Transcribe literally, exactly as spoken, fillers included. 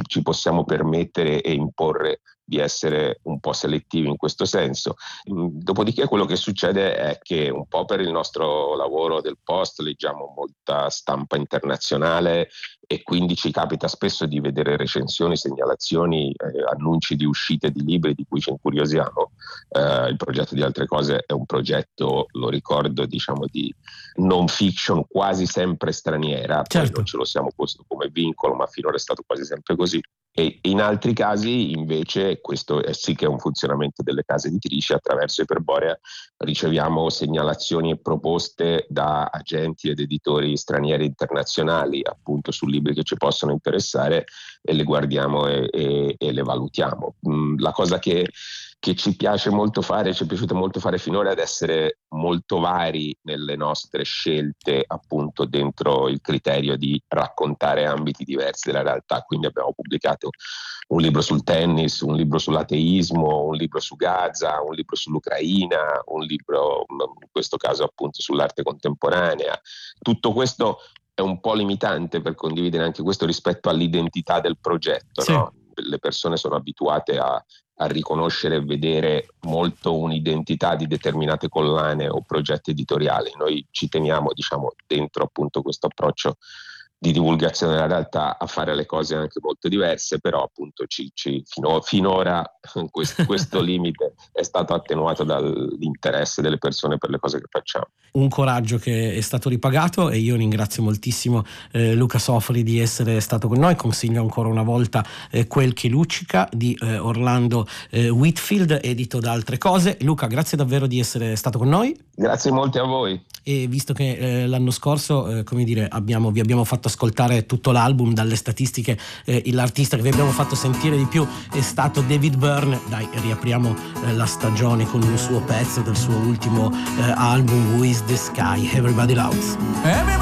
ci possiamo permettere e imporre di essere un po' selettivi in questo senso. Dopodiché quello che succede è che un po' per il nostro lavoro del Post leggiamo molta stampa internazionale e quindi ci capita spesso di vedere recensioni, segnalazioni, eh, annunci di uscite di libri di cui ci incuriosiamo. Eh, il progetto di Altre Cose è un progetto, lo ricordo, diciamo di non fiction quasi sempre straniera, certo. Poi non ce lo siamo posto come vincolo, ma finora è stato quasi sempre così. E in altri casi invece questo è sì che è un funzionamento delle case editrici. Attraverso Iperborea riceviamo segnalazioni e proposte da agenti ed editori stranieri e internazionali appunto su libri che ci possono interessare e le guardiamo e, e, e le valutiamo. La cosa che che ci piace molto fare, ci è piaciuto molto fare finora, ad essere molto vari nelle nostre scelte appunto dentro il criterio di raccontare ambiti diversi della realtà. Quindi abbiamo pubblicato un libro sul tennis, un libro sull'ateismo, un libro su Gaza, un libro sull'Ucraina, un libro in questo caso appunto sull'arte contemporanea. Tutto questo è un po' limitante per condividere anche questo rispetto all'identità del progetto, sì. no? Le persone sono abituate a a riconoscere e vedere molto un'identità di determinate collane o progetti editoriali. Noi ci teniamo, diciamo, dentro appunto questo approccio di divulgazione della realtà a fare le cose anche molto diverse, però appunto ci, ci, fino, finora questo, questo limite è stato attenuato dall'interesse delle persone per le cose che facciamo. Un coraggio che è stato ripagato, e io ringrazio moltissimo eh, Luca Sofri di essere stato con noi. Consiglio ancora una volta eh, Quel che luccica di eh, Orlando eh, Whitfield, edito da Altre Cose. Luca, grazie davvero di essere stato con noi. Grazie molte a voi. E visto che eh, l'anno scorso eh, come dire abbiamo, vi abbiamo fatto ascoltare tutto l'album, dalle statistiche eh, l'artista che vi abbiamo fatto sentire di più è stato David Byrne, dai, riapriamo eh, la stagione con un suo pezzo del suo ultimo eh, album, Who is the Sky, Everybody Loves.